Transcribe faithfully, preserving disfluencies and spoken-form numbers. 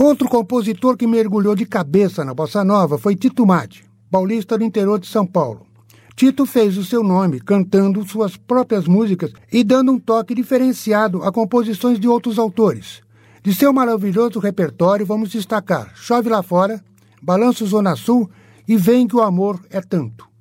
Outro compositor que mergulhou de cabeça na bossa nova foi Tito Madi, paulista do interior de São Paulo. Tito fez o seu nome cantando suas próprias músicas e dando um toque diferenciado a composições de outros autores. De seu maravilhoso repertório, vamos destacar Chove Lá Fora, Balanço Zona Sul e Vem que o Amor é Tanto.